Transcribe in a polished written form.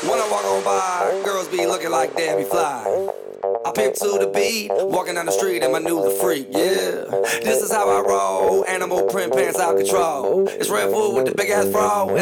When I walk on by, girls be looking like Debbie Fly. I pimp to the beat, walking down the street and my new the freak, yeah. This is how I roll, animal print pants out control. It's Red Bull with the big ass bra.